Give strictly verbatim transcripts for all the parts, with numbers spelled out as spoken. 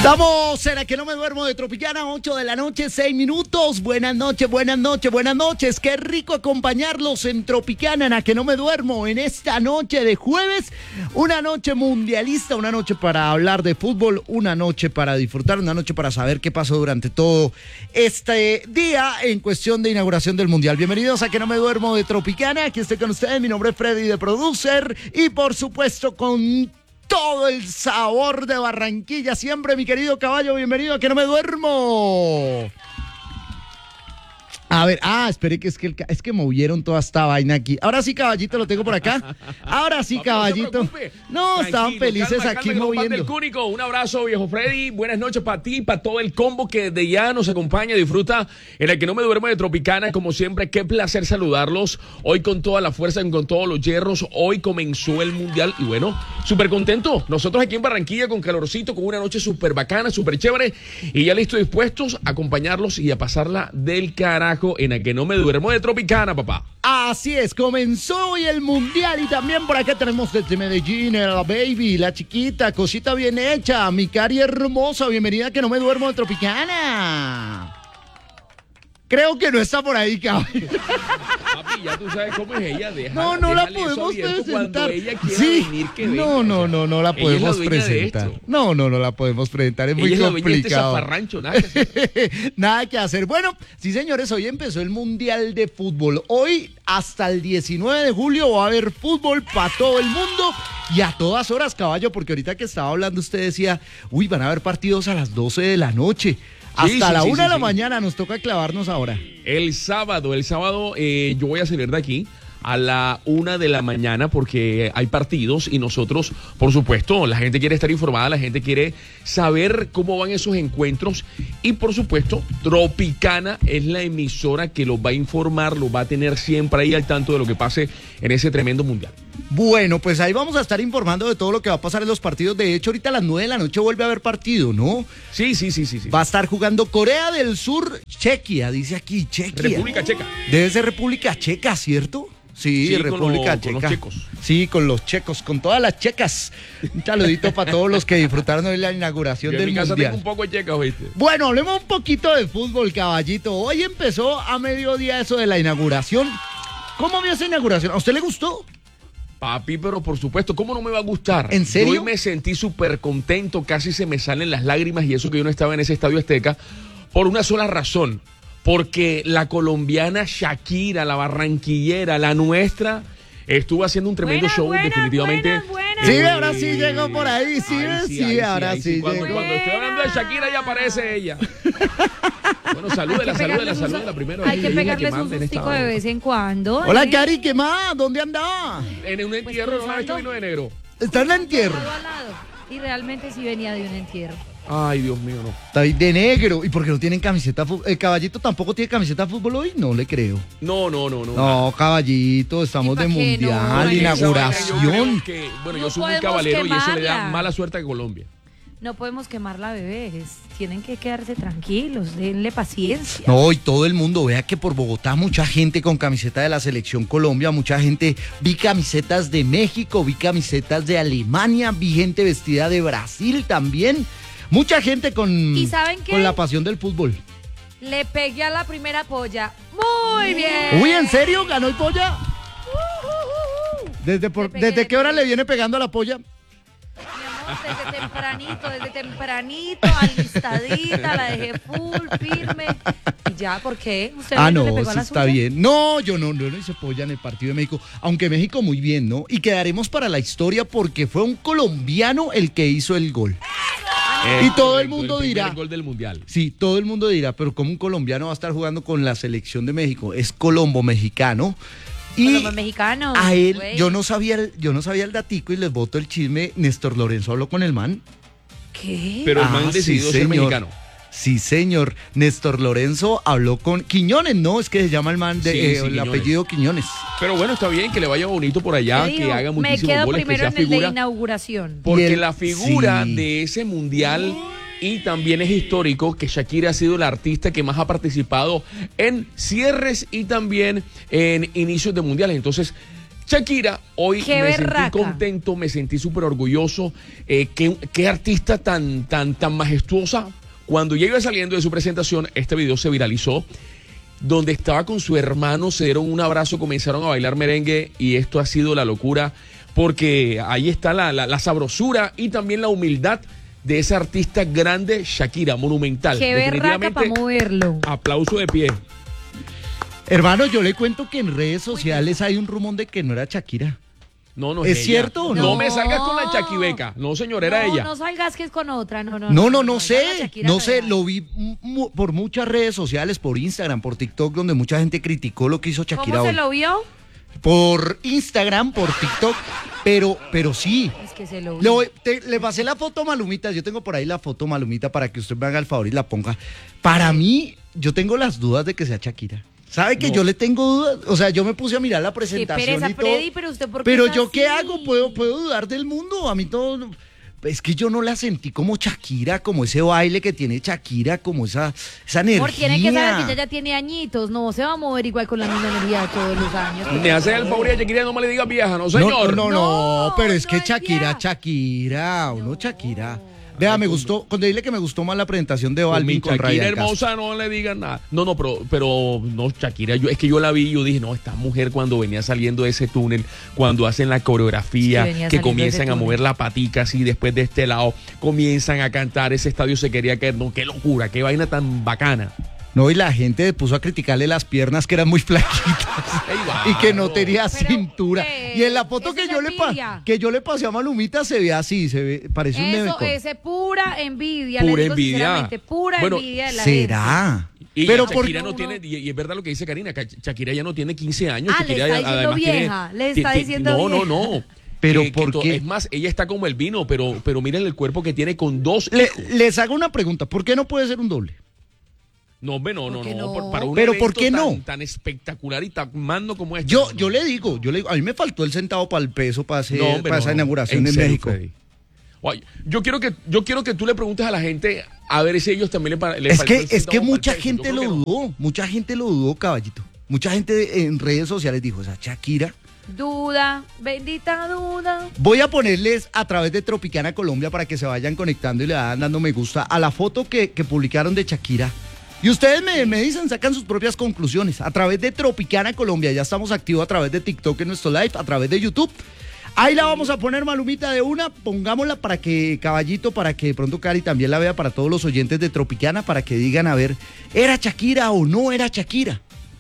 Estamos, ¿será que no me duermo de Tropicana? ocho de la noche, seis minutos. Buenas noches, buenas noches, buenas noches. Qué rico acompañarlos en Tropicana, en la que no me duermo, en esta noche de jueves. Una noche mundialista, una noche para hablar de fútbol, una noche para disfrutar, una noche para saber qué pasó durante todo este día en cuestión de inauguración del Mundial. Bienvenidos a Que no me duermo de Tropicana. Aquí estoy con ustedes, mi nombre es Freddy de Producer y por supuesto con todo el sabor de Barranquilla siempre, mi querido caballo, bienvenido a Que no me duermo. A ver, ah, espere que es que el, es que movieron toda esta vaina aquí. Ahora sí, caballito, lo tengo por acá. Ahora sí, Papi, caballito. No, no estaban felices calma, aquí calma, moviendo. Del Cúnico. Un abrazo, viejo Freddy. Buenas noches para ti, para todo el combo que de ya nos acompaña, disfruta en el Que no me duermo de Tropicana. Como siempre, qué placer saludarlos. Hoy con toda la fuerza, con todos los hierros. Hoy comenzó el Mundial y bueno, súper contento. Nosotros aquí en Barranquilla con calorcito, con una noche súper bacana, súper chévere. Y ya listos, dispuestos a acompañarlos y a pasarla del carajo en el Que no me duermo de Tropicana, papá. Así es, comenzó hoy el Mundial y también por acá tenemos desde Medellín, la baby, la chiquita, cosita bien hecha, mi cari hermosa, bienvenida a Que no me duermo de Tropicana. Creo que no está por ahí, cabrón. Papi, ya tú sabes cómo es ella. Deja, no, no la podemos presentar. Ella sí, venir, que no, venga, no, no, no la podemos la presentar. No, no, no la podemos presentar. Es ella muy es complicado. La este nada, que hacer. Nada que hacer. Bueno, sí, señores, hoy empezó el Mundial de Fútbol. Hoy hasta el diecinueve de julio va a haber fútbol para todo el mundo y a todas horas, caballo, porque ahorita que estaba hablando usted decía, uy, van a haber partidos a las doce de la noche. Hasta sí, sí, la una sí, de la sí. mañana nos toca clavarnos ahora. El sábado, el sábado eh, yo voy a salir de aquí a la una de la mañana porque hay partidos y nosotros, por supuesto, la gente quiere estar informada, la gente quiere saber cómo van esos encuentros y por supuesto, Tropicana es la emisora que los va a informar, los va a tener siempre ahí al tanto de lo que pase en ese tremendo mundial. Bueno, pues ahí vamos a estar informando de todo lo que va a pasar en los partidos. De hecho, ahorita a las nueve de la noche vuelve a haber partido, ¿no? Sí, sí, sí, sí, sí. Va a estar jugando Corea del Sur, Chequia, dice aquí, Chequia. República Checa. Debe ser República Checa, ¿cierto? Sí, sí, República con lo, Checa. Con los checos. Sí, con los checos, con todas las checas. Un saludito para todos los que disfrutaron hoy la inauguración Yo del en mi casa Mundial. tengo un poco de checas, ¿viste? Bueno, hablemos un poquito de fútbol, caballito. Hoy empezó a mediodía eso de la inauguración. ¿Cómo vio esa inauguración? ¿A usted le gustó? Papi, pero por supuesto, ¿cómo no me va a gustar? ¿En serio? Hoy me sentí súper contento, casi se me salen las lágrimas y eso que yo no estaba en ese Estadio Azteca, por una sola razón. Porque la colombiana Shakira, la barranquillera, la nuestra, estuvo haciendo un tremendo buena, show, buena, definitivamente. Buena, buena. Sí, ahora sí llegó por ahí, sí, Ay, sí, sí, ay, ahora sí, sí, sí cuando, llegó. cuando estoy hablando de Shakira ya aparece ella. Bueno, salúdela, salúdela, salúdela primero. Hay que Ella pegarles que un manda en esta sustico de hora. vez en cuando. Hola, ¿eh? Cari, ¿qué más? ¿Dónde andaba? En un entierro, Pues, no la vino de negro. Está en el entierro. Lado a lado. Y realmente sí venía de un entierro. Ay, Dios mío, no. Está ahí de negro. ¿Y por qué no tienen camiseta? ¿El caballito tampoco tiene camiseta de fútbol hoy? No le creo. No, no, no, no. No, caballito, estamos ¿Y de pa' qué no? mundial, Ay, inauguración. Yo creo que, bueno, No yo soy un podemos caballero y eso le da quemarla. mala suerte a Colombia. No podemos quemarla, bebés. Tienen que quedarse tranquilos, denle paciencia. No, y todo el mundo, vea que por Bogotá mucha gente con camiseta de la Selección Colombia, mucha gente, vi camisetas de México, vi camisetas de Alemania, vi gente vestida de Brasil también. Mucha gente con, ¿Y saben qué? con la pasión del fútbol. Le pegué a la primera polla. Muy bien. Uy, ¿en serio? ¿Ganó el polla? Uh, uh, uh, uh. ¿Desde, por, Le pegué, ¿desde le qué hora pegué. le viene pegando a la polla? Mi amor, desde tempranito, desde tempranito, alistadita, la dejé full, firme. Y ya, ¿por qué? ¿Usted Ah, no no, le pegó a sí la está suya? bien. No, yo no, yo no hice polla en el partido de México, aunque México muy bien, ¿no? Y quedaremos para la historia porque fue un colombiano el que hizo el gol. Eh, Y todo el correcto, mundo primer dirá- gol del mundial. Sí, todo el mundo dirá, pero ¿cómo un colombiano va a estar jugando con la selección de México? Es colombo mexicano. Y Colombo mexicano. a él, güey. yo no sabía el, yo no sabía el datico y les boto el chisme. Néstor Lorenzo habló con el man. ¿Qué? Pero el Ah, man sí, decidió ser señor. mexicano. Sí, señor. Néstor Lorenzo habló con Quiñones, ¿no? Es que se llama el man de Sí, eh, sí, el Quiñones. apellido Quiñones. Pero bueno, está bien que le vaya bonito por allá, Le que digo, haga me muchísimos quedo goles, que primero sea en el de figura. inauguración. Porque Y el- la figura sí. de ese mundial y también es histórico que Shakira ha sido la artista que más ha participado en cierres y también en inicios de mundiales. Entonces, Shakira, hoy Qué me berraca. sentí contento, me sentí súper orgulloso. Eh, qué, qué artista tan, tan, tan majestuosa. Cuando ya iba saliendo de su presentación, este video se viralizó, donde estaba con su hermano, se dieron un abrazo, comenzaron a bailar merengue y esto ha sido la locura, porque ahí está la, la, la sabrosura y también la humildad de esa artista grande, Shakira, monumental. Qué berraca para moverlo. Aplauso de pie. Hermano, yo le cuento que en redes sociales hay un rumor de que no era Shakira. No, no ¿Es es ella. cierto o no? no? me salgas con la Chaquibeca. No, señor, era no, ella. No salgas que es con otra. No, no, No, no, no esa sé, es la Shakira no sé, real. lo vi mu- por muchas redes sociales, por Instagram, por TikTok, donde mucha gente criticó lo que hizo Shakira ¿Cómo se hoy. lo vio? Por Instagram, por TikTok, pero, pero sí. Es que se lo Le, vio. voy- te- le pasé la foto Malumita, yo tengo por ahí la foto Malumita para que usted me haga el favor y la ponga. Para mí, yo tengo las dudas de que sea Shakira. ¿Sabe que No. yo le tengo dudas? O sea, yo me puse a mirar la Qué presentación pereza, y todo. Freddy, pero usted por qué Pero es yo qué así? hago, puedo, puedo dudar del mundo. A mí todo. Es que yo no la sentí como Shakira, como ese baile que tiene Shakira, como esa, esa energía. Amor, tiene que saber que ella ya tiene añitos, no se va a mover igual con la misma energía todos los años. Me hace el favor y a Shakira no me le diga vieja, no, No, señor. no, no, no, No, pero es no que es Shakira, vieja. Shakira, o no No. Shakira. Vea, me gustó, cuando dile que me gustó más la presentación de Con mi Balvin con Shakira Ryan Castro. hermosa, no le digan nada. No, no, pero, pero no, Shakira, yo, es que yo la vi y yo dije, no, esta mujer cuando venía saliendo de ese túnel, cuando hacen la coreografía, Sí, venía que saliendo de comienzan ese a túnel. mover la patica así, después de este lado, comienzan a cantar, ese estadio se quería caer, no, qué locura, qué vaina tan bacana. No, y la gente puso a criticarle las piernas que eran muy flaquitas Ey, y que no wow. tenía Pero, cintura. ¿qué? Y en la foto Eso que es yo, le pa- envidia. que yo le pasé a Malumita se ve así, se ve, parece un Eso nevecón. es pura envidia, Pura le digo envidia. sinceramente, pura Bueno, envidia de la gente. ¿Será? Y Pero ya por Shakira no uno- tiene, y, y es verdad lo que dice Karina, que Shakira ya no tiene quince años. Ah, le Shakira está ya- diciendo además tiene- vieja, le ti- está ti- diciendo No, no, vieja. no. Pero Que- que ¿por to- qué? Es más, ella está como el vino, pero, pero miren el cuerpo que tiene con dos Le- hijos. les hago una pregunta, ¿por qué no puede ser un doble? No, hombre, no, no, ¿Por qué no, no? por- Para un Pero ¿por evento qué tan, no? tan espectacular y tan mando como este. Yo, no, no. yo le digo, yo le digo, a mí me faltó el centavo para el peso para, hacer, No, hombre, para no, esa no. inauguración en, serio, México. Freddy. Oye, yo quiero que yo quiero que tú le preguntes a la gente a ver si ellos también le, pa- le Es faltó que, el es que centavo para el mucha peso. Yo gente creo lo que no. dudó, mucha gente lo dudó, caballito. Mucha gente en redes sociales dijo, o sea, Shakira. Duda, bendita duda. Voy a ponerles a través de Tropicana Colombia para que se vayan conectando y le vayan dando me gusta a la foto que, que publicaron de Shakira. Y ustedes me, me dicen, sacan sus propias conclusiones. A través de Tropicana Colombia, ya estamos activos a través de TikTok en nuestro live, a través de YouTube. Ahí la vamos a poner, Malumita, de una. Pongámosla para que, caballito, para que de pronto Cari también la vea, para todos los oyentes de Tropicana, para que digan, a ver, ¿era Shakira o no era Shakira?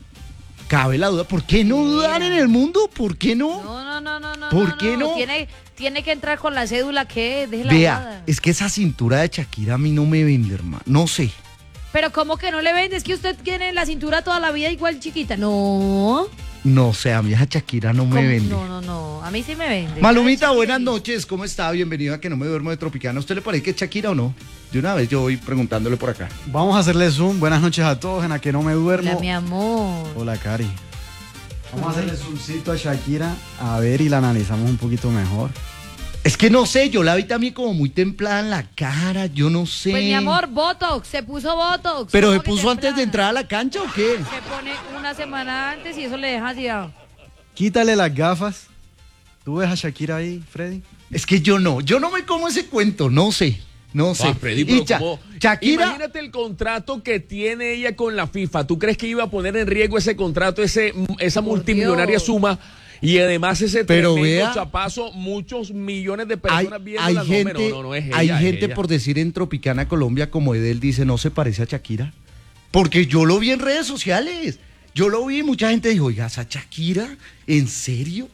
Cabe la duda. ¿Por qué no dudar en el mundo? ¿Por qué no? No, no, no, no, no. ¿Por qué no? Tiene, tiene que entrar con la cédula que deje la Vea, bobada. es que esa cintura de Shakira a mí no me vende, hermano. No sé. Pero ¿cómo que no le vende? Es que usted tiene la cintura toda la vida igual chiquita. No. No sé, a mí esa Shakira no me ¿Cómo? vende. No, no, no. A mí sí me vende. Malumita, Ay, buenas Shakira. noches. ¿Cómo está? Bienvenido a Que No Me Duermo de Tropicana. ¿A usted le parece que es Shakira o no? De una vez yo voy preguntándole por acá. Vamos a hacerle zoom. Buenas noches a todos en A Que No Me Duermo. Hola, mi amor. Hola, Cari. Vamos a hacerle zoomcito a Shakira a ver y la analizamos un poquito mejor. Es que no sé, yo la vi también como muy templada en la cara, yo no sé. Pues mi amor, Botox, se puso Botox. ¿Pero ¿Cómo se que puso antes de templada? entrar a la cancha o qué? Se pone una semana antes y eso le deja así. ah. Quítale las gafas. ¿Tú ves a Shakira ahí, Freddy? Es que yo no, yo no me como ese cuento, no sé, no sé. Ah, Freddy, Y pero Cha- ¿cómo? Shakira, Imagínate el contrato que tiene ella con la FIFA. ¿Tú crees que iba a poner en riesgo ese contrato, ese, esa Por multimillonaria Dios. suma? Y además ese Pero tremendo vea, chapazo, muchos millones de hay, personas viendo hay la gente, No, no, no es ella, hay es gente ella. por decir en Tropicana Colombia, como Edel dice, no se parece a Shakira. Porque yo lo vi en redes sociales. Yo lo vi y mucha gente dijo, oiga, ¿esa Shakira? ¿En serio?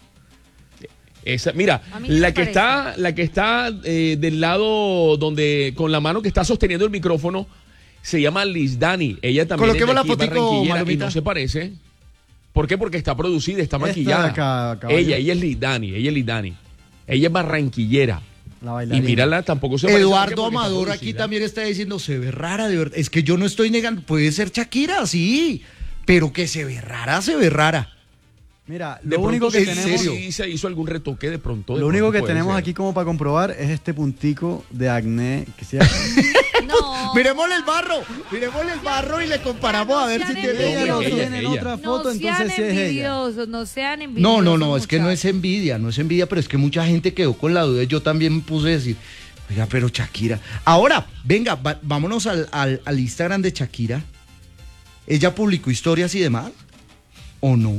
Esa, mira, A mí no la me que parece. está, la que está eh, del lado donde, con la mano que está sosteniendo el micrófono, se llama Liz Dani. Ella también Coloquemos es de la aquí, fotico, barranquillera, y Malumita. no se parece. ¿Por qué? Porque está producida, está Esta de maquillada. acá, caballo. ella, ella es Liz Dani, ella es Liz Dani. Ella es barranquillera. La Y bailarina. mírala, tampoco se parece. ¿Por qué? Eduardo Porque está Amador aquí producida. también está diciendo, se ve rara, de verdad. Es que yo no estoy negando, puede ser Shakira, sí, pero que se ve rara, se ve rara. Mira, De lo único pronto, que sí, tenemos, sí se hizo algún retoque de pronto. de lo único pronto que puede tenemos ser. aquí como para comprobar es este puntico de acné que se llama. No. Miremosle el barro, miremosle el barro y le comparamos a ver no si sean tiene Ella no ella, tiene en ella. otra No foto, sean entonces sí es ella. envidiosos, no sean envidiosos. No, no, no, es que no es muchachos. envidia, no es envidia, pero es que mucha gente quedó con la duda. Yo también me puse a decir, oiga, pero Shakira. Ahora, venga, va- vámonos al, al, al Instagram de Shakira. ¿Ella publicó historias y demás? ¿O no?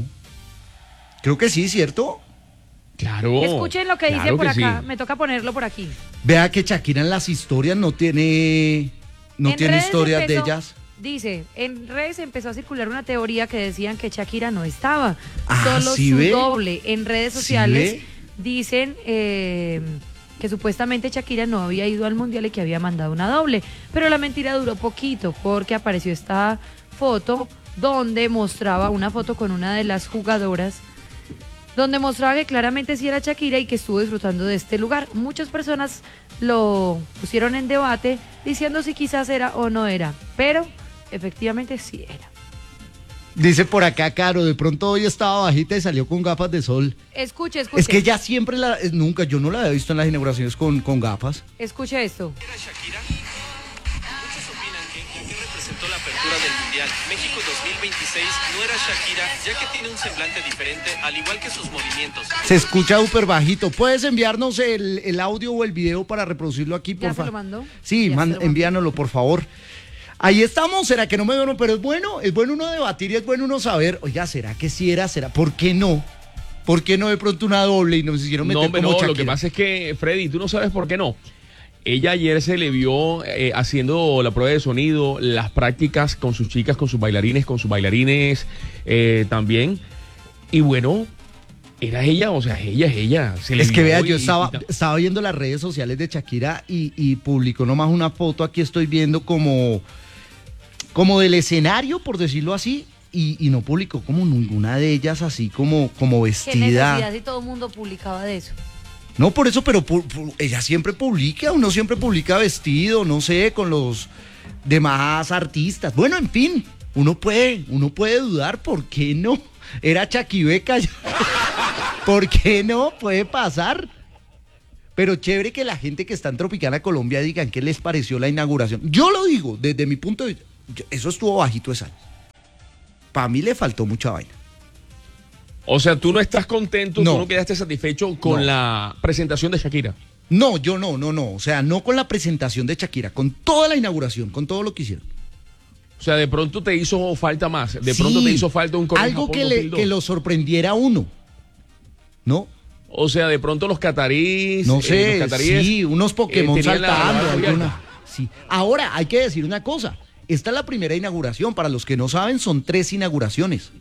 Creo que sí, ¿cierto? Claro. Escuchen lo que dice claro por que acá. sí. Me toca ponerlo por aquí. Vea que Shakira en las historias no tiene, no En tiene redes historias de empezó- ellas. Dice, en redes empezó a circular una teoría que decían que Shakira no estaba, Ah, solo ¿sí su ve? doble. En redes ¿Sí sociales ve? dicen eh, que supuestamente Shakira no había ido al mundial y que había mandado una doble, pero la mentira duró poquito porque apareció esta foto donde mostraba una foto con una de las jugadoras donde mostraba que claramente sí era Shakira y que estuvo disfrutando de este lugar. Muchas personas lo pusieron en debate diciendo si quizás era o no era, pero efectivamente sí era. Dice por acá, Caro, de pronto hoy estaba bajita y salió con gafas de sol. Escuche, escuche. Es que ella siempre la, eh, nunca, yo no la había visto en las inauguraciones con, con gafas. Escuche esto. ¿Era Shakira? Muchos opinan que con qué representó la apertura del Mundial México dos mil veintiséis no era Shakira, ya que tiene un semblante diferente, al igual que sus movimientos. Se escucha súper bajito. ¿Puedes enviarnos el, el audio o el video para reproducirlo aquí, ¿Ya por se favor? lo mandó? Sí, Ya man- se lo mandó. envíanoslo, por favor. Ahí estamos, ¿será que no me duermo? Pero es bueno, es bueno uno debatir y es bueno uno saber, oiga, ¿será que sí era? ¿Será? ¿Por qué no? ¿Por qué no de pronto una doble y nos hicieron meter No, hombre, como no, lo Shakira? que pasa es que, Freddy, tú no sabes por qué no. Ella ayer se le vio eh, haciendo la prueba de sonido, las prácticas con sus chicas, con sus bailarines, con sus bailarines eh, también. Y bueno, era ella, o sea, ella es ella. Se le Es que vio vea, y- yo y estaba, ta- estaba viendo las redes sociales de Shakira y, y publicó nomás una foto, aquí estoy viendo como, como del escenario, por decirlo así, y, y no publicó como ninguna de ellas así como, como ¿Qué vestida. necesidad si todo el mundo publicaba de eso? No, por eso, pero pu- pu- ella siempre publica, uno siempre publica vestido, no sé, con los demás artistas. Bueno, en fin, uno puede, uno puede dudar, ¿por qué no? Era Chaquibeca, ¿por qué no? Puede pasar. Pero chévere que la gente que está en Tropicana Colombia digan qué les pareció la inauguración. Yo lo digo, desde mi punto de vista, yo- eso estuvo bajito de sal. Para mí le faltó mucha vaina. O sea, tú no estás contento, No. tú no quedaste satisfecho con No. la presentación de Shakira. No, yo no, no, no. O sea, no con la presentación de Shakira, con toda la inauguración, con todo lo que hicieron. O sea, de pronto te hizo falta más, de pronto Sí, te hizo falta un Correa algo Japón que, le, dos mil dos. que lo sorprendiera a uno. ¿No? O sea, de pronto los cataríes, No eh, sé, los cataríes, sí, unos Pokémon eh, tenían la- la saltando. barra muy alguna- alta. sí. Ahora, hay que decir una cosa. Esta es la primera inauguración. Para los que no saben, son tres inauguraciones.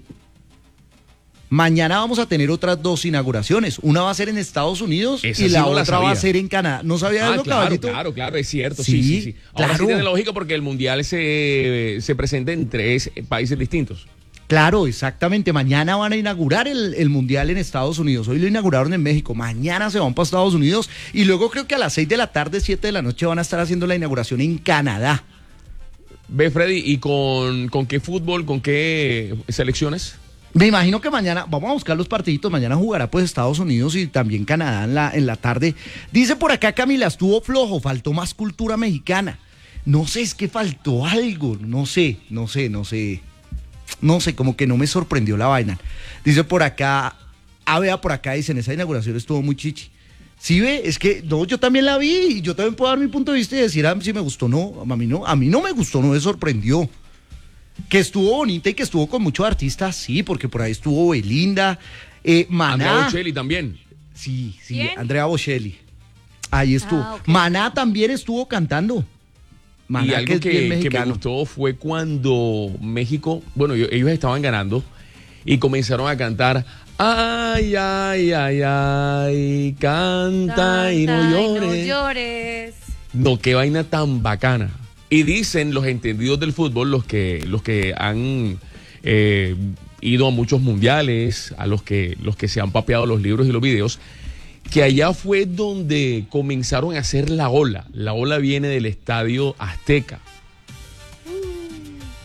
Mañana vamos a tener otras dos inauguraciones. Una va a ser en Estados Unidos Esa y sí la no la otra va a sabía. ser en Canadá. ¿No sabía Ah, eso, claro, caballito? claro, claro, es cierto, Sí, sí, sí, sí. Ahora claro. sí tiene lógica porque el mundial se, se presenta en tres países distintos. Claro, exactamente. Mañana van a inaugurar el, el Mundial en Estados Unidos. Hoy lo inauguraron en México. Mañana se van para Estados Unidos. Y luego creo que a las seis de la tarde, siete de la noche van a estar haciendo la inauguración en Canadá. Ve, Freddy, ¿y con, con qué fútbol, con qué selecciones? Me imagino que mañana, vamos a buscar los partiditos, mañana jugará pues Estados Unidos y también Canadá en la, en la tarde. Dice por acá Camila, estuvo flojo, faltó más cultura mexicana. No sé, es que faltó algo, no sé, no sé, no sé. No sé, como que no me sorprendió la vaina. Dice por acá, a vea por acá, dicen, esa inauguración estuvo muy chichi. Sí ve, es que no, yo también la vi y yo también puedo dar mi punto de vista y decir ah, si me gustó o no. A mí no, a mí no me gustó, no me sorprendió. Que estuvo bonita y que estuvo con muchos artistas, sí, porque por ahí estuvo Belinda, eh, Andrea Maná. Bocelli también. Sí, sí, ¿Quién? Andrea Bocelli. Ahí estuvo. Ah, ok. Maná también estuvo cantando. Maná, Y algo que es que, bien que me mexicano. gustó fue cuando México, bueno, yo- ellos estaban ganando y comenzaron a cantar, ay, ay, ay, ay, canta y no Canta llores. no llores. No, qué vaina tan bacana. Y dicen los entendidos del fútbol, los que, los que han eh, ido a muchos mundiales, a los que, los que se han papeado los libros y los videos, que allá fue donde comenzaron a hacer la ola. La ola viene del Estadio Azteca.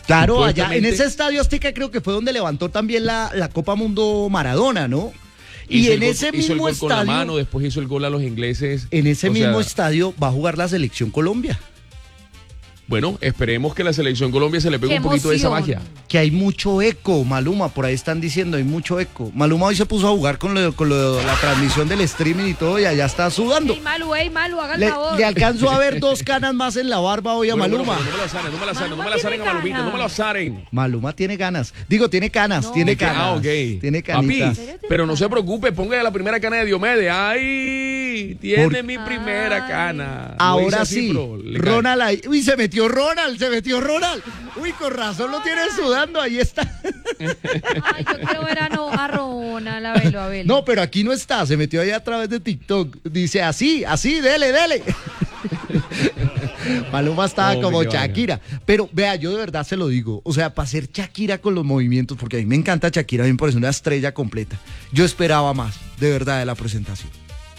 Claro, allá en Supuestamente- ese estadio Azteca creo que fue donde levantó también la, la Copa Mundo Maradona, ¿no? Y Hizo el en gol- ese hizo el mismo gol con la estadio, mano, después hizo el gol a los ingleses. en ese O mismo sea, estadio va a jugar la selección Colombia. Bueno, esperemos que la selección Colombia se le pegue ¡Qué un poquito de esa emoción! magia. Que hay mucho eco, Maluma, por ahí están diciendo, hay mucho eco. Maluma hoy se puso a jugar con, lo, con lo, la transmisión del streaming y todo, y allá está sudando. Ey, Malu, ey, Malu, haga el Le, favor. le alcanzo a ver dos canas más en la barba hoy a Bueno, Maluma. bueno, pero no me la saren, no me la saren, no me Maluma la saren a tiene Malumita, no me la ganas. saren. Maluma tiene ganas. Digo, tiene canas, No. tiene ¿De qué? canas. Ah, ok. Tiene Papi, canitas. serio tiene pero no se ganas? preocupe, ponga la primera cana de Diomedes. ¡Ay! Tiene Por- mi primera Ay. cana. Lo hice Ahora así, sí, pero le cae. Ronald ahí. Uy, se metió Ronald, se metió Ronald. Uy, con razón lo tiene sudando, ahí está. Ay, yo quiero ver a, no, a Ronald, a verlo, a verlo. No, pero aquí no está, se metió ahí a través de TikTok. Dice así, así, dele, dele. Maluma estaba Oh, como qué vaina. Shakira. Pero vea, yo de verdad se lo digo. O sea, para ser Shakira con los movimientos, porque a mí me encanta Shakira, a mí me parece una estrella completa. Yo esperaba más, de verdad, de la presentación.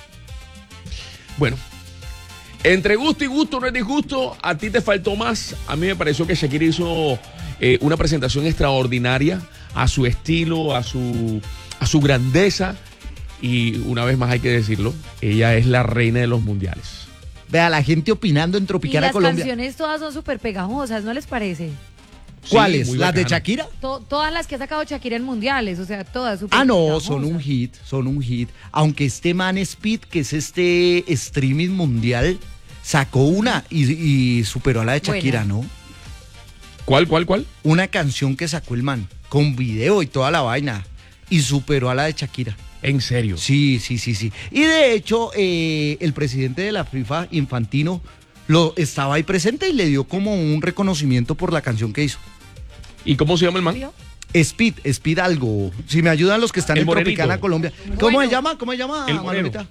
Bueno, entre gusto y gusto no es disgusto, a ti te faltó más. A mí me pareció que Shakira hizo eh, una presentación extraordinaria a su estilo, a su, a su grandeza. Y una vez más hay que decirlo, ella es la reina de los mundiales. Vea, la gente opinando en y Tropicana las Colombia. canciones todas son súper pegajosas, ¿no les parece? ¿Cuáles? Sí, muy ¿Las de bacana. Shakira? To- todas las que ha sacado Shakira en mundiales, o sea, todas súper Ah, no, pegajosas. son un hit, son un hit. Aunque este Man Speed, que es este streaming mundial, sacó una y, y superó a la de Shakira, Buena. ¿no? ¿Cuál, cuál, cuál? Una canción que sacó el man, con video y toda la vaina, y superó a la de Shakira. En serio. Sí, sí, sí, sí. Y de hecho, eh, el presidente de la FIFA, Infantino, lo estaba ahí presente y le dio como un reconocimiento por la canción que hizo. ¿Y cómo se llama el man? ¿Vio? Speed, Speed algo. Si me ayudan los que están El en morenito. Tropicana Colombia. ¿Cómo Bueno. se llama? ¿Cómo se llama, El moreno. Malumita?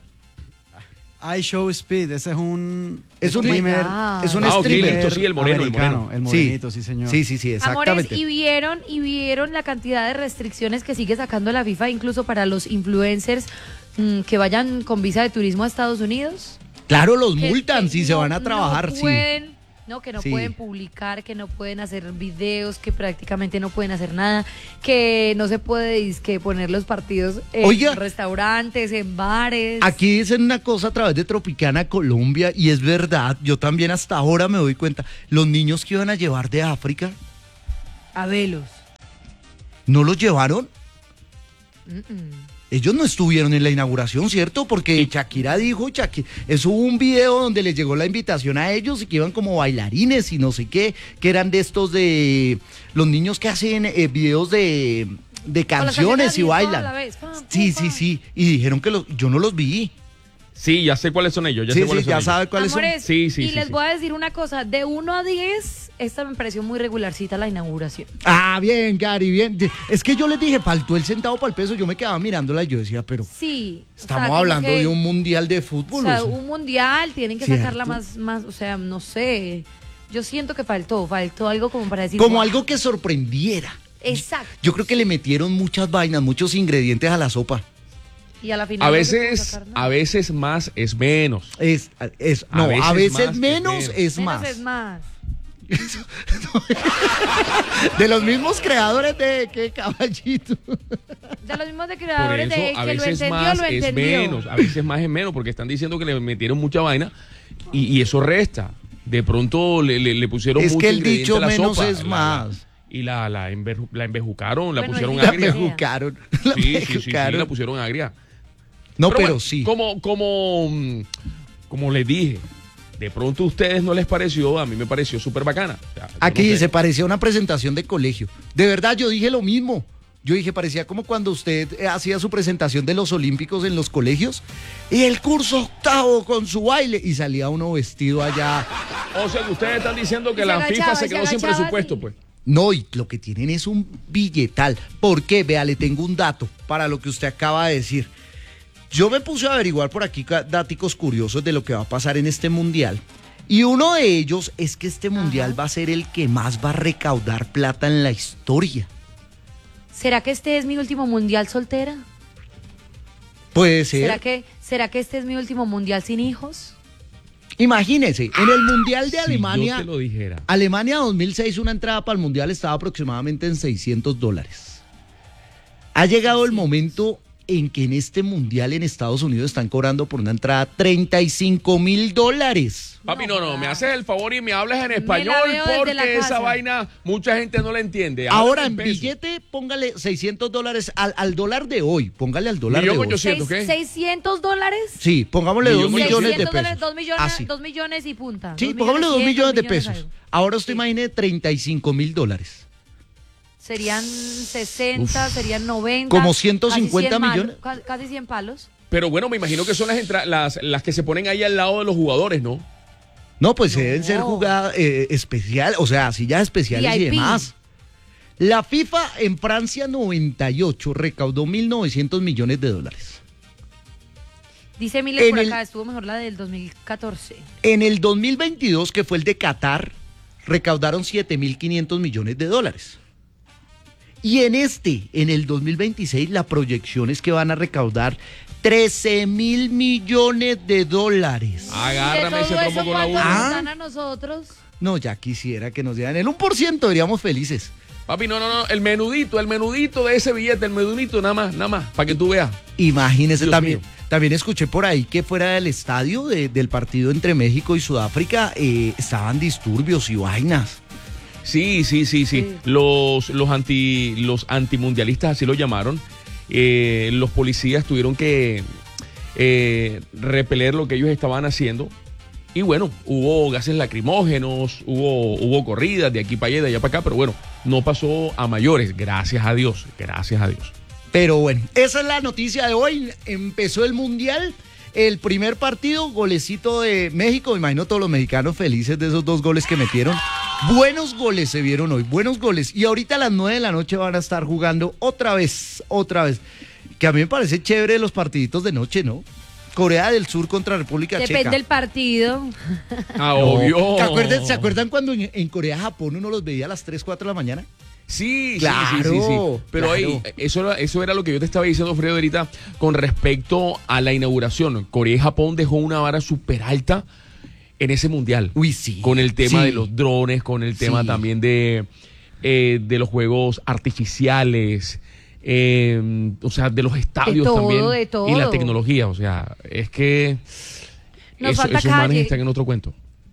I Show Speed, ese es un Es un streamer. Ah. Es un Ah, ok, streamer. listo, sí, el moreno, el americano, moreno. el morenito, sí, señor. Sí, sí, sí, Amores, exactamente. y vieron, y vieron la cantidad de restricciones que sigue sacando la FIFA, incluso para los influencers mm, que vayan con visa de turismo a Estados Unidos. Claro, los Que- multan que si se no- van a trabajar, no sí. pueden, No, que no Sí. pueden publicar, que no pueden hacer videos, que prácticamente no pueden hacer nada, que no se puede dizque, poner los partidos en Oiga. restaurantes, en bares. Aquí dicen una cosa a través de Tropicana Colombia y es verdad, yo también hasta ahora me doy cuenta, los niños que iban a llevar de África, A velos. ¿no los llevaron? Mm-mm. Ellos no estuvieron en la inauguración, ¿cierto? Porque Shakira dijo, Shakira, eso hubo un video donde les llegó la invitación a ellos y que iban como bailarines y no sé qué, que eran de estos de los niños que hacen eh, videos de, de Con las canciones y todas a bailan. la vez. Pam, pum, Sí, pam. sí, sí. Y dijeron que los, yo no los vi. Sí, ya sé cuáles son ellos. Ya sí, sé sí, cuáles son ya ellos. sabe cuáles Amores, son. Sí, sí, y sí, les sí. voy a decir una cosa, de uno a diez, esta me pareció muy regularcita la inauguración. son. Ah, bien, Gary, bien. Es que yo les dije, faltó el centavo para el peso. Yo me quedaba mirándola y yo decía, pero Sí. o sea, estamos como hablando que- de un mundial de O fútbol. sea, o sea. un mundial, tienen que ¿Cierto? sacarla más, más, o sea, no sé. Yo siento que faltó, faltó algo como para decir. Como "Wow". algo que sorprendiera. Exacto. Yo creo que le metieron muchas vainas, muchos ingredientes a la sopa. Y a la final. A no se pudo veces, sacar nada. a veces más es menos. Es, es, A no, a veces veces, más es menos menos. es Menos más. es más. De los mismos creadores de qué caballito. De los mismos de Por creadores eso, de a que lo veces entendió, más lo es entendió. menos. A veces más es menos porque están diciendo que le metieron mucha vaina y, y eso resta. De pronto le, le- le pusieron Es mucho que el ingrediente dicho a la menos sopa, es la- la- más. y la, la, emberju- la embejucaron, la Bueno, pusieron y- La agria. me- bejucaron. La Sí, sí, sí, sí, bejucaron. la pusieron agria. No, pero, bueno, sí. Como, como, mm, como les dije, de pronto a ustedes no les pareció, a mí me pareció súper bacana. O sea, yo Aquí no sé. dice, parecía una presentación de colegio. De verdad, yo dije lo mismo. Yo dije, parecía como cuando usted eh, hacía su presentación de los Olímpicos en los colegios y el curso octavo con su baile y salía uno vestido allá. O sea, que ustedes están diciendo que Y se la agachaba, FIFA se y se quedó sin agachaba presupuesto, así. pues. No, y lo que tienen es un billetal. ¿Por qué? Vea, le tengo un dato para lo que usted acaba de decir. Yo me puse a averiguar por aquí ca- daticos curiosos de lo que va a pasar en este mundial. Y uno de ellos es que este mundial Ajá. va a ser el que más va a recaudar plata en la historia. ¿Será que este es mi último mundial soltera? Puede ser. ¿Será que, ¿Será que este es mi último mundial sin hijos? Imagínese, en el Mundial de Alemania, Si yo te lo dijera. Alemania dos mil seis, una entrada para el Mundial estaba aproximadamente en seiscientos dólares. Ha llegado el momento en que en este Mundial en Estados Unidos están cobrando por una entrada treinta y cinco mil dólares. Papi, no, no, me haces el favor y me hablas en Me la español veo desde porque la esa casa. vaina mucha gente no la entiende. Háblame Ahora en pesos. billete, póngale seiscientos dólares al, al dólar de hoy. Póngale al dólar Millón de hoy. ochocientos. Seis- ¿qué? ¿seiscientos dólares? Sí, pongámosle dos Millón millones de seiscientos dólares, pesos. dos millones, Así. dos millones y punta. Sí, Dos pongámosle dos cien, millones de millones pesos. algo. Ahora usted Sí. imagine treinta y cinco mil dólares. Serían sesenta, serían noventa. Como ciento casi cincuenta cien malos, millones. ca- Casi cien palos. Pero bueno, me imagino que son las, entra- las, las que se ponen ahí al lado de los jugadores, ¿no? No, pues se deben No. ser jugadas eh, especial, o sea, sillas especiales y V I P. demás. La FIFA en Francia noventa y ocho recaudó mil novecientos millones de dólares. Dice Mile por En el- acá, estuvo mejor la del dos mil catorce. En el dos mil veintidós, que fue el de Qatar, recaudaron siete mil quinientos millones de dólares. Y en este, en el dos mil veintiséis, la proyección es que van a recaudar trece mil millones de dólares. Agárrame ¿Y de ese todo trompo eso con la cuánto uña. nos Ah. dan a nosotros? No, ya quisiera que nos dieran el uno por ciento, seríamos felices. Papi, no, no, no, el menudito, el menudito de ese billete, el menudito, nada más, nada más, para que tú veas. Imagínese, Dios también, mío. también escuché por ahí que fuera del estadio de- del partido entre México y Sudáfrica eh, estaban disturbios y vainas. Sí, sí, sí, sí. Sí. Los, los, anti, los antimundialistas así lo llamaron. Eh, los policías tuvieron que eh, repeler lo que ellos estaban haciendo. Y bueno, hubo gases lacrimógenos, hubo, hubo corridas de aquí para allá y de allá para acá, pero bueno, no pasó a mayores, gracias a Dios, gracias a Dios. Pero bueno, esa es la noticia de hoy. Empezó el Mundial, el primer partido, golecito de México. Me imagino todos los mexicanos felices de esos dos goles que metieron. Buenos goles se vieron hoy, buenos goles. Y ahorita a las nueve de la noche van a estar jugando otra vez, otra vez. Que a mí me parece chévere los partiditos de noche, ¿no? Corea del Sur contra República Depende Checa. del partido. Ah, No. obvio. ¿Se acuerdan, ¿Se acuerdan cuando en, en Corea, Japón uno los veía a las tres, cuatro de la mañana? Sí, sí, Claro, sí, sí, sí. Pero claro. ahí, eso, era- eso era lo que yo te estaba diciendo, Fredo, ahorita, con respecto a la inauguración. Corea y Japón dejó una vara súper alta en ese mundial. Uy, sí. Con el tema Sí. de los drones, con el tema Sí. también de, eh, de los juegos artificiales, eh, o sea, de los estadios todo, también. de todo. Y la tecnología, o sea, es que Nos eso- falta esos manes calle. están en otro cuento.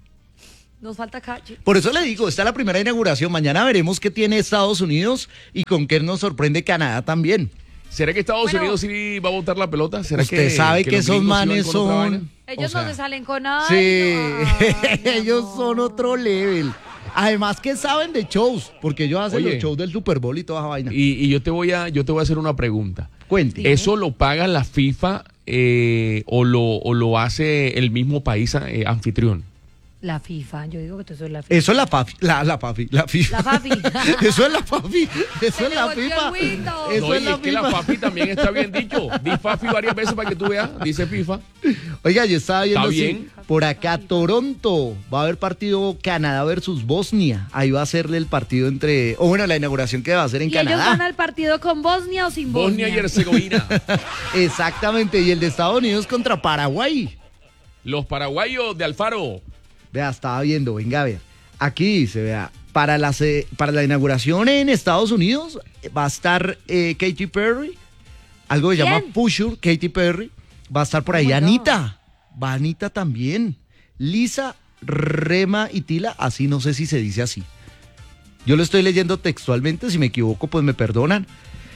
Nos falta calle. Por eso le digo, está la primera inauguración. Mañana veremos qué tiene Estados Unidos y con qué nos sorprende Canadá también. ¿Será que Estados Bueno. Unidos sí va a botar la pelota? ¿Será Usted que, sabe que, los esos gringos iban manes con otra vaina? son... Ellos o sea, no se salen con nada. Sí, Ay, mi ellos amor. son otro level. Además que saben de shows, porque ellos hacen Oye. los shows del Super Bowl y toda esa vaina. Y, y yo te voy a, yo te voy a hacer una pregunta. Cuente. Dime. ¿Eso lo paga la FIFA eh, o, lo, o lo hace el mismo país eh, anfitrión? La FIFA, yo digo que todo eso es la FIFA. Eso es la FAFI, la, la FAFI, la FIFA. La FAFI. Eso es la FAFI, eso Se es le la volteó FIFA. el Windows. Eso No, es y la es que la FIFA. FAFI también está bien dicho. Di FAFI varias veces para que tú veas. Dice FIFA. Oiga, yo estaba viendo Está así, bien. por acá Toronto, va a haber partido Canadá versus Bosnia. Ahí va a serle el partido entre, o bueno, la inauguración que va a ser en ¿Y ellos Canadá. van al partido con Bosnia o sin Bosnia? Bosnia y Herzegovina. Exactamente, y el de Estados Unidos contra Paraguay. Los paraguayos de Alfaro. Vea, estaba viendo, venga a ver. Aquí dice, vea, para la, ce- para la inauguración en Estados Unidos eh, va a estar eh, Katy Perry, algo que se llama ¿Quién? Pusher, Katy Perry. Va a estar por ahí Oh my God. Anita, va Anita también. Lisa, Rema y Tila, así no sé si se dice así. Yo lo estoy leyendo textualmente, si me equivoco pues me perdonan.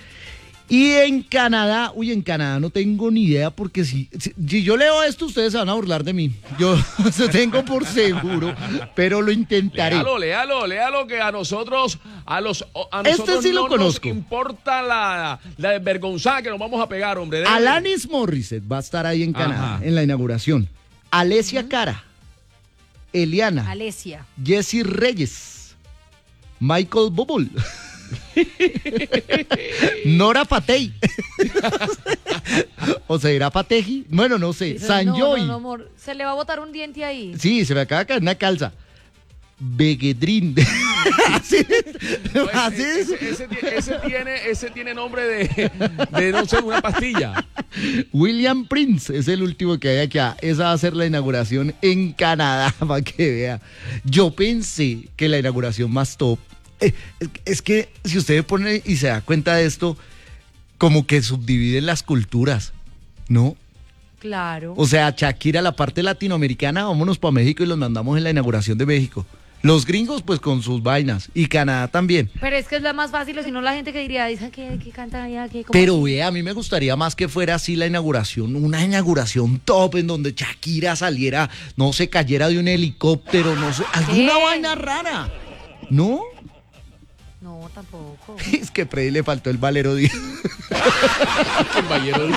Y en Canadá, uy, en Canadá no tengo ni idea porque si, si, si yo leo esto ustedes se van a burlar de mí. Yo lo tengo por seguro, pero lo intentaré. Léalo, léalo, léalo que a nosotros, a los a Este nosotros sí lo no conozco. nos importa la, la desvergonzada que nos vamos a pegar, hombre. Dele. Alanis Morissette va a estar ahí en Canadá, Ajá. en la inauguración. Alesia Cara, Eliana, Alesia. Jesse Reyes, Michael Bublé, Nora Fatey, o se dirá Pateji, bueno, no sé, No, Sanjoy. no, no, amor. Se le va a botar un diente ahí. Sí, se me acaba de caer una calza. Begedrin. así No, así ese, es. ese, ese, ti- ese tiene, ese tiene nombre de, de, no sé, una pastilla. William Prince es el último que hay acá. Esa va a ser la inauguración en Canadá, para que vea. Yo pensé que la inauguración más top, eh, es, es que si usted pone y se da cuenta de esto, como que subdividen las culturas, ¿no? Claro. O sea, Shakira, la parte latinoamericana, vámonos para México y los mandamos en la inauguración de México. Los gringos, pues con sus vainas. Y Canadá también. Pero es que es la más fácil, o si no la gente que diría, dicen que, que canta allá, que... Pero vea, a mí me gustaría más que fuera así la inauguración, una inauguración top en donde Shakira saliera, no se cayera de un helicóptero, no sé, alguna ¿Qué? vaina rara. ¿No? No, tampoco. Es que a Freddy le faltó el Valero Díaz. El Ballero.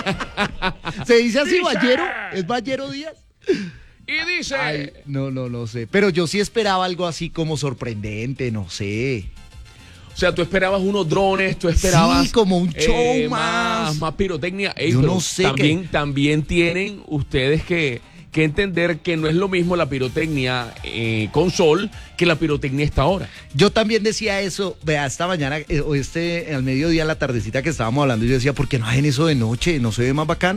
¿Se dice así, Ballero? ¿Es Ballero Díaz? Y dice... Ay, no, no, no sé. Pero yo sí esperaba algo así como sorprendente, no sé. O sea, tú esperabas unos drones, tú esperabas... Sí, como un show eh, más. más. Más pirotecnia. Ey, Yo pero no sé también, qué- también tienen ustedes que, que entender que no es lo mismo la pirotecnia eh, con sol que la pirotecnia esta hora. Yo también decía eso, vea, esta mañana, eh, o este, al mediodía, la tardecita que estábamos hablando, yo decía, ¿por qué no hacen eso de noche? ¿No se ve más bacano?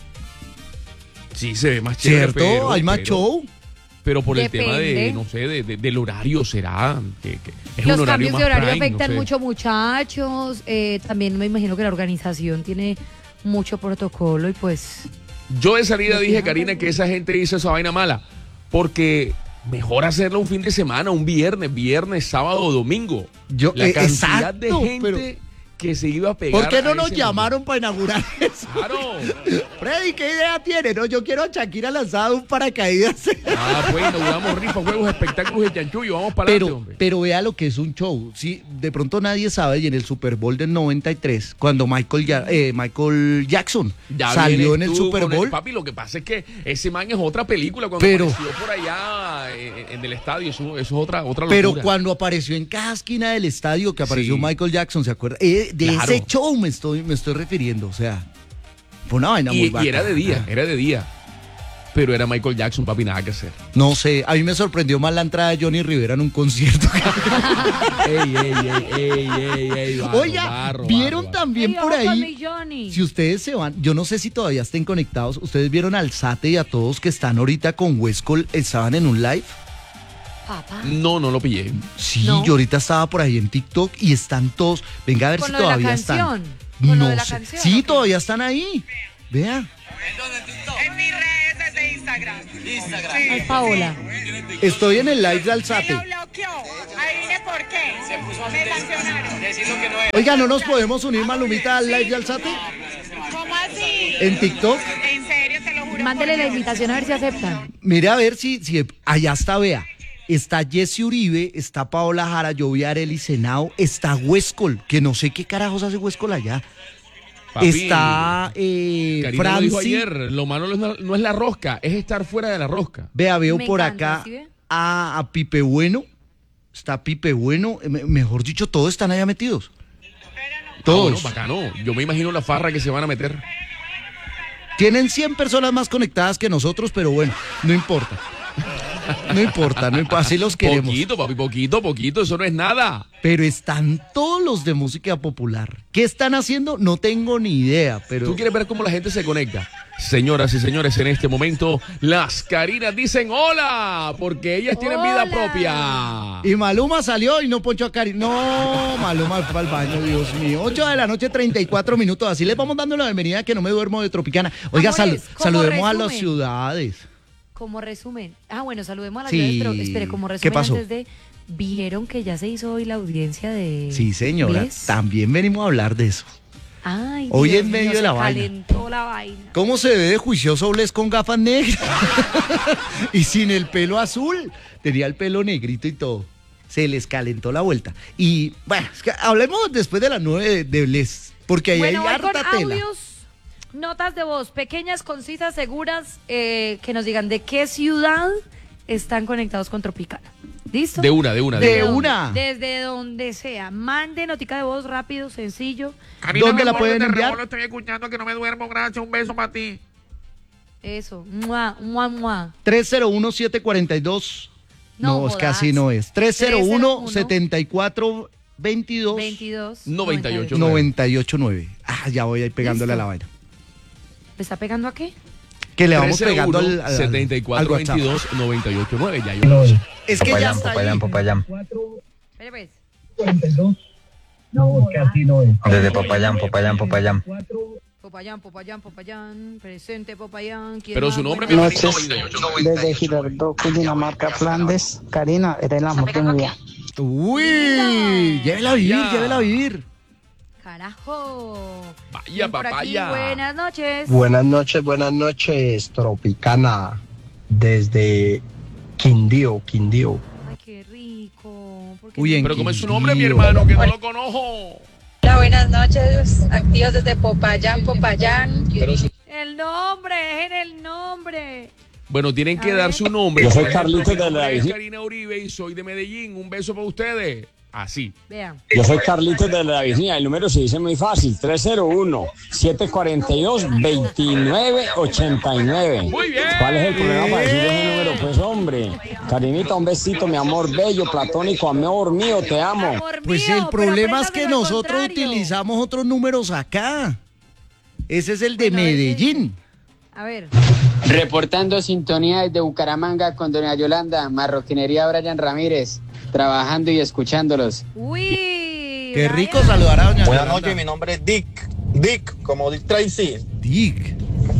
Sí, se ve más chévere. ¿Cierto? pero- Hay más pero- show. Pero por el tema de, Depende. no sé, de, de- del horario será. Que, que es Los un horario cambios más de horario prime, afectan no sé. mucho muchachos. eh, también me imagino que la organización tiene mucho protocolo y pues... Yo de salida Los dije, dejan Karina, dormir. que esa gente hizo esa vaina mala. Porque mejor hacerlo un fin de semana, un viernes, viernes, sábado o domingo. Yo- La eh, cantidad de exacto, gente pero- que se iba a pegar. ¿Por qué no a nos ese llamaron para inaugurar eso? momento. Claro. Freddy, ¿qué idea tiene? No, yo quiero a Shakira lanzada de un paracaídas. Ah, bueno, damos rifas, juegos, espectáculos de chanchullo. Vamos para adelante, Pero, hombre. pero vea lo que es un show. Sí, de pronto nadie sabe, y en el Super Bowl del noventa y tres, cuando Michael, Ya- eh, Michael Jackson Ya salió en vienes el tú Super con el- Bowl. papi, lo que pasa es que ese man es otra película cuando Pero- apareció por allá eh, en el estadio. Eso, eso es otra, otra Pero locura. cuando apareció en cada esquina del estadio, que apareció Sí. Michael Jackson, ¿se acuerda? Eh, de Claro. ese show me estoy, me estoy refiriendo, o sea, fue una vaina muy Y, y era de día, era de día. Pero era Michael Jackson, papi, nada que hacer. No sé, a mí me sorprendió más la entrada de Johnny Rivera en un concierto. ey, ey, ey, ey, ey, ey, barro, Oiga, barro, vieron barro, también Ey, por ojo con ahí, mi Johnny. si ustedes se van, yo no sé si todavía estén conectados, ustedes vieron al Sate y a todos que están ahorita con Huescol, estaban en un live. Papá. No, no lo pillé. Sí, No. yo ahorita estaba por ahí en TikTok y están todos. Venga a ver Con si lo de la todavía canción, están. con lo no de la sé. canción, Sí, ¿o qué? todavía están ahí. Vea. En mis redes de Instagram. Instagram. Es Paola. Estoy en el live de Me Alzate. lo bloqueó. Adivine por qué. Me sancionaron. Oiga, ¿no nos podemos unir, Malumita, al live de Alzate? ¿Cómo así? En TikTok. En serio, te lo juro. Mándele por la Dios. invitación a ver si aceptan. Mire a ver si, si allá está, vea. Está Jesse Uribe, está Paola Jara, yo vi a Arely Senao, está Huescol, que no sé qué carajos hace Huescol allá. Papi, está eh, Karina lo dijo Franci. ayer, lo malo no es, la, no es la rosca, es estar fuera de la rosca. Vea, veo Me por encanta, acá ¿sí ve? a, a Pipe Bueno. Está Pipe Bueno. eh, me- mejor dicho, todos están allá metidos. Ah, Todos. bueno, bacano. Yo me imagino la farra que se van a meter. Tienen cien personas más conectadas que nosotros, pero bueno, no importa. No importa, no importa. Así los queremos. Poquito, papi, poquito, poquito, eso no es nada. Pero están todos los de música popular. ¿Qué están haciendo? No tengo ni idea, pero... ¿Tú quieres ver cómo la gente se conecta? Señoras y señores, en este momento las Karinas dicen hola, porque ellas tienen vida Hola. propia. Y Maluma salió y no ponchó a Cari. No, Maluma fue al baño, Dios mío. ocho de la noche, treinta y cuatro minutos. Así les vamos dando la bienvenida, que no me duermo de Tropicana. Oiga, sal- Amores, como saludemos a las resumen. ciudades. Como resumen. Ah, bueno, saludemos a las Sí. ciudades, pero espere, como ¿Qué resumen pasó? antes de... ¿Vieron que ya se hizo hoy la audiencia de... Sí, señora. Bless? También venimos a hablar de eso. Ay, Hoy Dios en medio mío, de la se vaina. calentó la vaina. ¿Cómo se ve de juicioso Bless con gafas negras? Y sin el pelo azul. Tenía el pelo negrito y todo. Se les calentó la vuelta. Y bueno, es que hablemos después de las nueve de, de Bless. Porque ahí Bueno, hay voy con harta tela. audios, notas de voz, pequeñas, concisas, seguras, eh, que nos digan de qué ciudad están conectados con Tropicana. ¿Listo? De una, de una, De de Desde una. donde- una. Desde donde sea. Mande notica de voz rápido, sencillo. ¿Dónde la pueden enviar? Lo estoy escuchando, que no me duermo. Gracias, un beso para ti. Eso. Mua, mua, mua. tres cero uno, siete cuatro dos, No, es que así no es. tres cero uno, setenta y cuatro veintidós, veintidós, noventa y ocho. noventa y ocho nueve. Ah, ya voy a ir pegándole Listo. a la vaina. ¿Le está pegando a qué? Que le vamos pegando al, al, setenta y al cuatro WhatsApp. veintidós, noventa y ocho nueve. Ya yo. Es que ya está ahí. Popayán. Espere, pues. Desde Popayán, Popayán, Popayán. Popayán, Popayán, Popayán, presente Popayán. ¿Quién Pero más? su nombre, mi Buenas hermanito. noches. Desde Girardot, Cundinamarca, Flandes. Karina, eres el amor de mi vida. Uy, llévela a vivir, Ya. llévela a vivir. Carajo. Vaya, Ven por aquí, papaya. buenas noches. Buenas noches, buenas noches, Tropicana, desde Quindío, Quindío. Ay, qué rico. ¿Por qué Uy, en Pero ¿cómo es su nombre, mi Quindío. hermano? Que no lo conozco. Hola, buenas noches, activos desde Popayán, Popayán. El nombre, es el nombre. Bueno, tienen que A dar ver. su nombre. Yo soy Por ejemplo, Carlitos mi de la nombre es Vicin- Karina Uribe y soy de Medellín. Un beso para ustedes. Así. Vean. Yo soy Carlitos de la Vicina. El número se dice muy fácil: tres cero uno, siete cuatro dos, dos nueve ocho nueve. Muy bien. ¿Cuál es el problema para decir ese número? Pues hombre, Karinita, un besito, mi amor bello, platónico, amor mío, te amo. Amor Pues mío, el pero problema es apréndaselo que al nosotros contrario. utilizamos otros números acá. Ese es el de Bueno, ese- Medellín. A ver. Reportando sintonía desde Bucaramanga con doña Yolanda, Marroquinería Brian Ramírez, trabajando y escuchándolos. Uy. Qué Brian. rico saludar a doña Buenas Yolanda. noches, mi nombre es Dick. Dick, como Dick Tracy. Dick.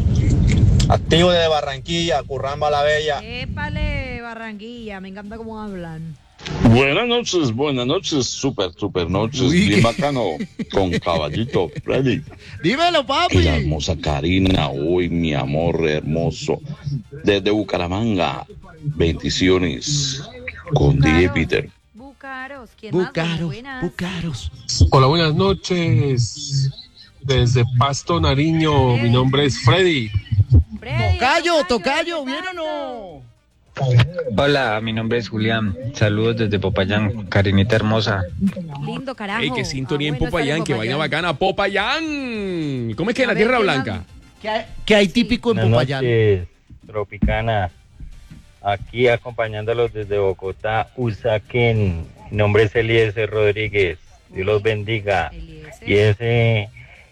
Activo desde Barranquilla, Curramba la Bella. Épale, Barranquilla. Me encanta cómo hablan. Buenas noches, buenas noches, super, super noches, Uy, bien qué- bacano, con Caballito Freddy Dímelo, y papi. la hermosa Karina, hoy mi amor hermoso, desde Bucaramanga, bendiciones, con D J Peter. Bucaros. ¿Quién más? Bucaros, Buenas. Bucaros. Hola, buenas noches. Desde Pasto, Nariño, mi nombre es Freddy. Freddy, Tocayo, tocayo, ¿bien o no? Hola, mi nombre es Julián. Saludos desde Popayán, Karinita hermosa. Lindo carajo. Ey, qué sintonía Ah, en bueno, estar Popayán, qué vaina bacana. Popayán. ¿Cómo es que en A la ver, Tierra ¿qué Blanca? más? ¿Qué hay, qué hay típico en Popayán? Tropicana. Aquí acompañándolos desde Bogotá, Usaquén. Mi nombre es Eliezer Rodríguez. Dios los bendiga. Eliezer. Y ese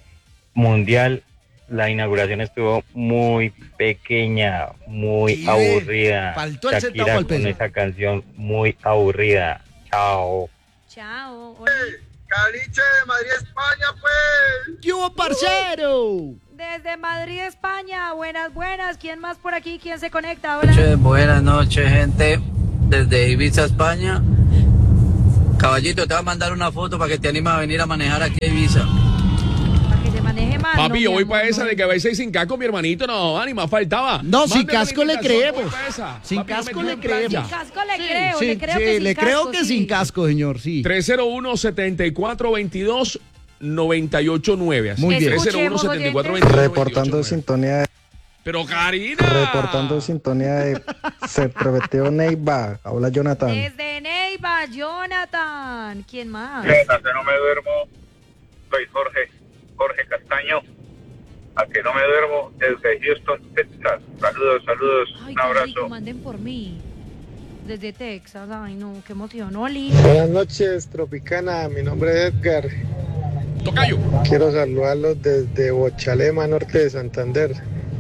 mundial, la inauguración estuvo muy pequeña, muy Sí, ve. aburrida. Faltó el centavo Shakira al con peso. esa canción muy aburrida. Chao. Chao. Hola. Caliche de Madrid, España, pues. ¡Yo, parcero! Desde Madrid, España. Buenas, buenas. ¿Quién más por aquí? ¿Quién se conecta? Hola. Buenas noches, gente, desde Ibiza, España. Caballito, te voy a mandar una foto para que te animes a venir a manejar aquí a Ibiza. Para que se maneje más. Papi, no, yo mi voy amor, para esa no. de que vais a ir sin casco, mi hermanito. No, ni más faltaba. No, sin Mándame la casco le invitación, creemos. voy pa' esa. Sin Papi, no me casco tires le en plancha. creemos. Sin casco le creo, Sí, le creo sí, que sin le creo casco, que sí. sin casco, señor, sí. tres cero uno, setenta y cuatro veintidós, noventa y ocho nueve. Así. Muy bien. tres cero uno, Escuchemos, setenta y cuatro oyentes. veintidós, Reportando noventa y ocho nueve. sintonía de, Pero Karina. reportando sintonía de se prometió Neiva. Habla Jonathan. Desde Neiva, Jonathan. ¿Quién más? Que no me duermo. Soy Jorge, Jorge Castaño. A que no me duermo desde Houston, Texas. Saludos, saludos. Ay, Un qué abrazo. rico, manden por mí. Desde Texas. Ay, no, qué emoción. Oli. Buenas noches, Tropicana. Mi nombre es Edgar. Tocayo. Quiero saludarlos desde Bochalema, norte de Santander.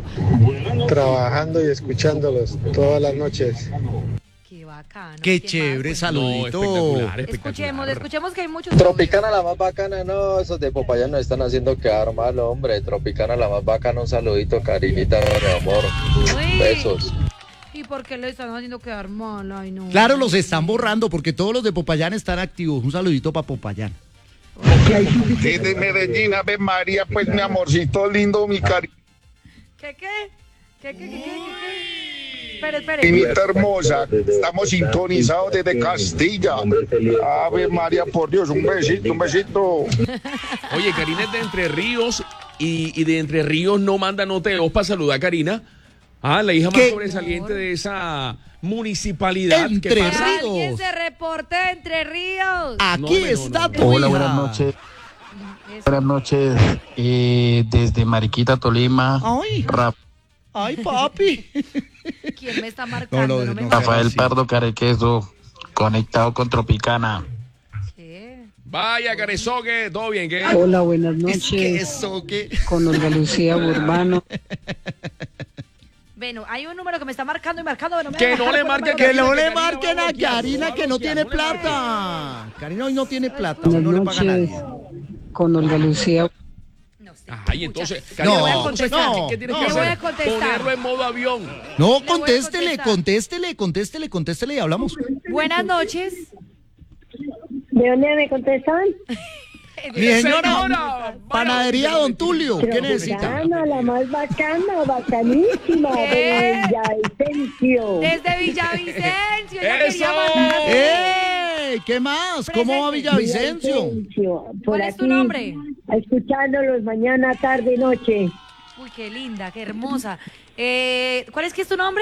Trabajando y escuchándolos todas las noches. Qué bacano. Qué ¿Quién chévere, más? saludito. espectacular, Escuchemos, espectacular. escuchemos que hay muchos. Tropicana la más bacana, no, esos de Popayán nos están haciendo quedar mal, hombre. Tropicana la más bacana, un saludito, Karinita, mi amor. Uy. Besos. ¿Y por qué le están haciendo quedar mal? Ay, no. Claro, los están borrando porque todos los de Popayán están activos. Un saludito para Popayán. Desde Medellín, Ave María, pues mi amorcito lindo, mi cari. ¿Qué, qué? ¿Qué, qué, qué, qué, qué? Espere, espere. Carinita hermosa, estamos sintonizados desde Castilla. Ave María, por Dios, un besito, un besito. Oye, Karina es de Entre Ríos y, y de Entre Ríos no manda nota de voz para saludar a Karina. Ah, la hija más ¿Qué? sobresaliente de esa municipalidad. Entre ¿Qué pasa? Ríos. Alguien se reporte de Entre Ríos. Aquí No, no, está no, tu Hola, hija. buenas noches. Eso. Buenas noches. Eh, desde Mariquita, Tolima. Ay. Rap Ay, papi. ¿Quién me está marcando? No, no, No me no, marques. Rafael Pardo Carequeso, conectado con Tropicana. Vaya, Carezoque, todo bien, ¿qué? Hola, buenas noches. ¿Eso qué? Con Olga Lucía Burbano. Bueno, hay un número que me está marcando y marcando. pero me Que deja no le marcar, marque, ponme- Que no le Karina, marquen va a a bloquear, Karina va a que no bloquear, tiene no le marque. plata. Karina hoy no tiene plata, hoy Buenas no le paga a noches. nadie. Con Olga Lucía. Ay, entonces, No, Karina, no, entonces, ¿qué- ¿qué tienes no. que Le voy hacer? a contestar. Ponerlo en modo avión. No, a contéstele, contestar. contéstele, contéstele, contéstele y hablamos. Buenas noches. ¿De dónde me contestan? Mi señora, Señora, panadería Don Tulio, ¿qué necesita? Tropicana, la más bacana, bacanísima, ¿Qué? de Villavicencio. Desde Villavicencio. Ella ¡Eso! quería mandar. ¡Ey! ¿Qué más? ¿Cómo va Villavicencio? Villavicencio, por ¿Cuál es tu aquí, nombre? Escuchándolos mañana, tarde, noche. Uy, qué linda, qué hermosa. Eh, ¿Cuál es que es tu nombre?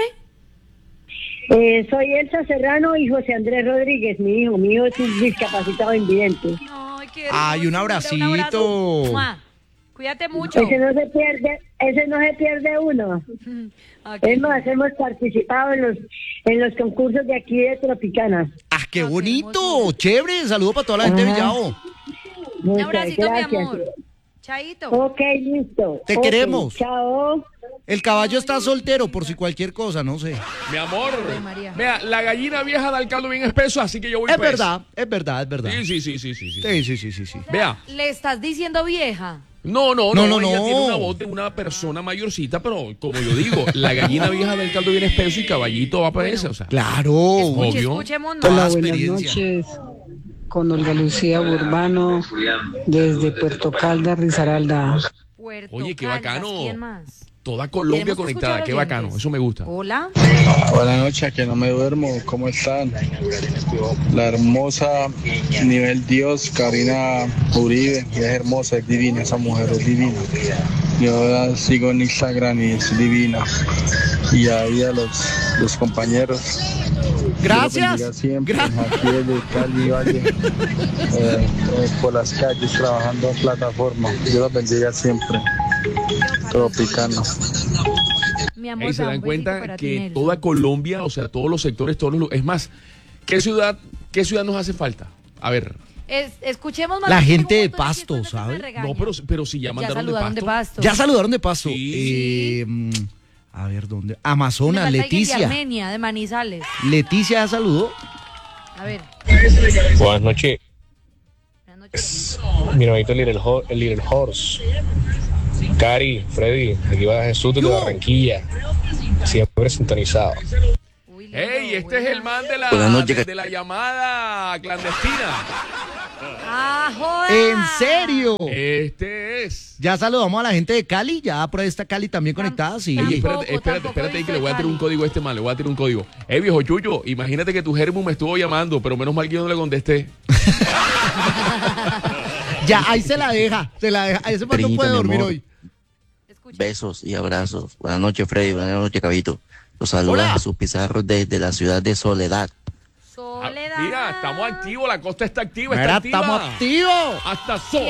Eh, soy Elsa Serrano y José Andrés Rodríguez, mi hijo. Mi hijo es un discapacitado invidente. Ay, qué Ay, un hermosura, abracito. abrazo. ¡Mua! Cuídate mucho. Ese no se pierde, ese no se pierde uno. Ok. Es más, hemos participado en los en los concursos de aquí de Tropicana. ¡Ah, qué Ah, qué bonito! hermosura. Chévere, saludo para toda la gente de Ajá. Villavo. Un Muchas abracito, gracias. mi amor. Chaito. Ok, listo. Te Ok, queremos. Chao. El caballo está soltero por si cualquier cosa, no sé. Mi amor, Ay, María. vea, la gallina vieja da el caldo bien espeso, así que yo voy Es pues. verdad, es verdad, es verdad. Sí, sí, sí, sí, sí, sí. Sí, sí, sí, sí, sí. Vea. ¿Le estás diciendo vieja? No, no, No, no, no, ella no. tiene una voz de una persona mayorcita, pero como yo digo, la gallina vieja del caldo bien espeso y caballito va para esa, o sea. Claro. Escuche, Obvio. escuchemos Toda Hola, más. buenas experiencia. noches. Con Olga Lucía Burbano. Desde Puerto Caldas, Risaralda. Puerto Oye, qué Caldas, bacano. ¿Quién más? Toda Colombia Tenemos que conectada, escuchar qué oyentes. bacano, eso me gusta. Hola. Buenas noches, que no me duermo. ¿Cómo están? La hermosa nivel Dios, Karina Uribe. Es hermosa, es divina, esa mujer es divina. Yo la sigo en Instagram y es divina. Y ahí a los, los compañeros. Gracias. Dios los bendiga siempre. Gra- Aquí desde Cali, Valle, eh, eh, por las calles, trabajando en plataforma. Dios los bendiga siempre. Tropicano. Mi amor, Ahí se da dan un besito cuenta para ti, que Nelson. toda Colombia, o sea, todos los sectores, todos los lu- es más, ¿qué ciudad, qué ciudad nos hace falta? A ver, Es- escuchemos más. La porque gente tengo de un montón Pasto, después no se me ¿sabe? regaña. no, pero, pero si ya Ya mandaron de saludaron de pasto. Pasto. Ya saludaron de paso. Sí. Eh, mm, a ver, ¿dónde? Me Amazonas, falta alguien de Leticia. Armenia, de Manizales. Leticia ya saludó. A ver. Buenas noches. Buenas noches. Mi hermanito Little, Ho- el Little Horse. Cari, Freddy, aquí va Jesús desde Yo. Barranquilla. Siempre sintonizado. Uy, lindo, Ey, este es el man de la, Buenas noches, de, que- de la llamada clandestina. Ah, joda. ¿En serio? Este es. Ya saludamos a la gente de Cali, ya por ahí está Cali también conectada, sí. Ey, Tampoco, espérate, espérate, tampoco espérate ahí dice que le voy a tirar un Cali. código a este man, le voy a tirar un código. Eh, viejo Chuyo, imagínate que tu germo me estuvo llamando, pero menos mal que yo no le contesté. Ya, ahí se la deja, se la deja. Ese man no Cariñito, puede mi dormir amor. hoy. Besos y abrazos. Buenas noches, Freddy. Buenas noches, Cabito. Los saluda Hola. Jesús Pizarro desde la ciudad de Soledad. Soledad. Mira, estamos activos, la costa está activa, está Mira, activa. estamos activos. Hasta so.